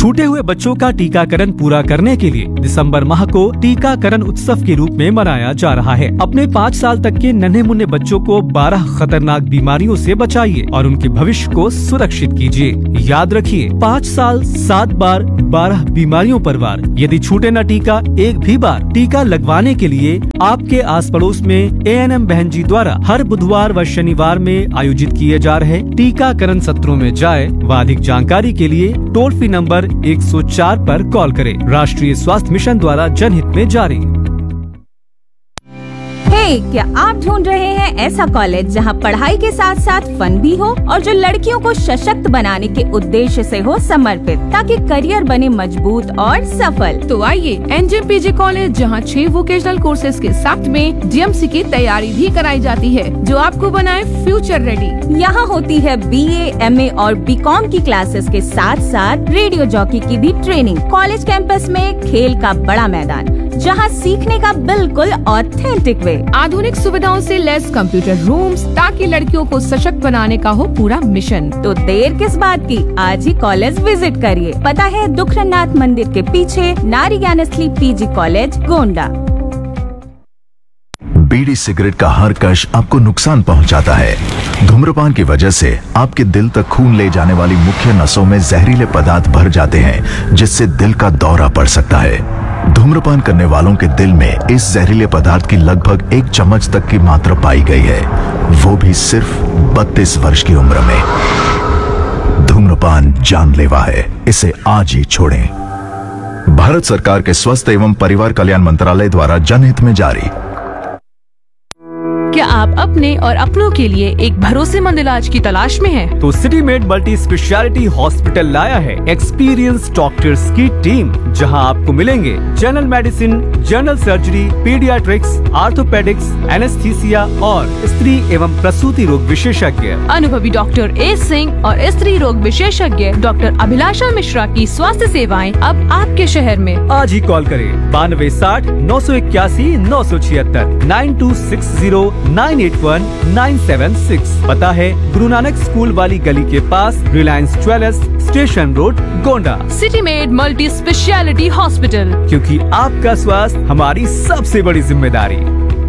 छूटे हुए बच्चों का टीकाकरण पूरा करने के लिए दिसंबर माह को टीकाकरण उत्सव के रूप में मनाया जा रहा है। अपने 5 साल तक के नन्हे मुन्ने बच्चों को 12 खतरनाक बीमारियों से बचाइए और उनके भविष्य को सुरक्षित कीजिए। याद रखिए, 5 साल 7 बार 12 बीमारियों पर वार। यदि छूटे न टीका एक भी बार, टीका लगवाने के लिए आपके आस पड़ोस में ANM बहन जी द्वारा हर बुधवार व शनिवार में आयोजित किए जा रहे टीकाकरण सत्रों में जाए व अधिक जानकारी के लिए टोल फ्री नंबर 104 पर कॉल करें। राष्ट्रीय स्वास्थ्य मिशन द्वारा जनहित में जारी। क्या आप ढूंढ रहे हैं ऐसा कॉलेज जहां पढ़ाई के साथ साथ फन भी हो और जो लड़कियों को सशक्त बनाने के उद्देश्य से हो समर्पित, ताकि करियर बने मजबूत और सफल? तो आइए NGM PG कॉलेज, जहां 6 वोकेशनल कोर्सेज के साथ में DMC की तैयारी भी कराई जाती है, जो आपको बनाए फ्यूचर रेडी। यहाँ होती है BA, MA और BCom की क्लासेस के साथ साथ रेडियो जॉकी की भी ट्रेनिंग। कॉलेज कैंपस में खेल का बड़ा मैदान, जहाँ सीखने का बिल्कुल ऑथेंटिक वे। आधुनिक सुविधाओं से लैस कंप्यूटर रूम्स, ताकि लड़कियों को सशक्त बनाने का हो पूरा मिशन। तो देर किस बात की, आज ही कॉलेज विजिट करिए। पता है दुखरनाथ मंदिर के पीछे, नारी ज्ञानस्थली PG कॉलेज, गोंडा। बीड़ी सिगरेट का हर कश आपको नुकसान पहुंचाता है। धूम्रपान की वजह से आपके दिल तक खून ले जाने वाली मुख्य नसों में जहरीले पदार्थ भर जाते हैं, जिससे दिल का दौरा पड़ सकता है। धूम्रपान करने वालों के दिल में इस जहरीले पदार्थ की लगभग 1 चम्मच तक की मात्रा पाई गई है, वो भी सिर्फ 32 वर्ष की उम्र में। धूम्रपान जानलेवा है, इसे आज ही छोड़ें। भारत सरकार के स्वास्थ्य एवं परिवार कल्याण मंत्रालय द्वारा जनहित में जारी। क्या आप अपने और अपनों के लिए एक भरोसेमंद इलाज की तलाश में हैं? तो city made multi speciality hospital लाया है एक्सपीरियंस डॉक्टर्स की टीम, जहां आपको मिलेंगे general medicine, general surgery, paediatrics, orthopaedics, anaesthesia और स्त्री एवं प्रसूति रोग विशेषज्ञ। अनुभवी डॉक्टर A सिंह और स्त्री रोग विशेषज्ञ डॉक्टर अभिलाषा मिश्रा की स्वास्थ्य सेवाएं अब आपके शहर में। आज ही कॉल करें 92 60 981 976 9260 981 976। पता है गुरु नानक स्कूल वाली गली के पास, Reliance jewellers, station road, Gonda. City made multi speciality hospital, क्योंकि आपका स्वास्थ्य हमारी सबसे बड़ी जिम्मेदारी।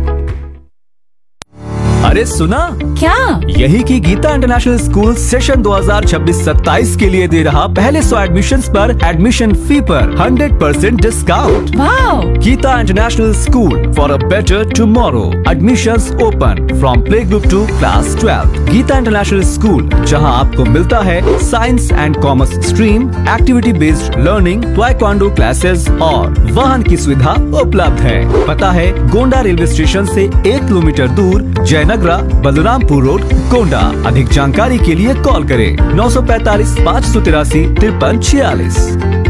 अरे सुना क्या? यही कि गीता इंटरनेशनल स्कूल सेशन 2026-27 के लिए दे रहा पहले 100 एडमिशन्स पर एडमिशन फी पर 100% discount. Wow! Gita international school for a better tomorrow. Admissions open from play group to class 12। Gita international school, जहां आपको मिलता है science and commerce stream, activity based learning, taekwondo classes और वाहन की सुविधा उपलब्ध है। पता है गोंडा रेलवे स्टेशन से 1 किलोमीटर दूर, जयनगरा, बलरामपुर रोड, गोंडा। अधिक जानकारी के लिए कॉल करें 945 583 5346।